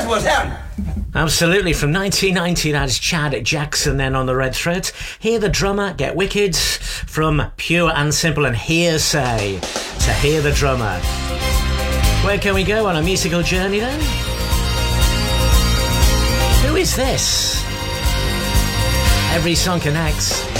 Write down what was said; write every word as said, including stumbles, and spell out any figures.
that was him. Absolutely, from nineteen ninety, that's Chad Jackson then on the Red Thread. Hear the Drummer, Get Wicked, from Pure and Simple and Hearsay to Hear the Drummer. Where can we go on a musical journey then? Who is this? Every song connects.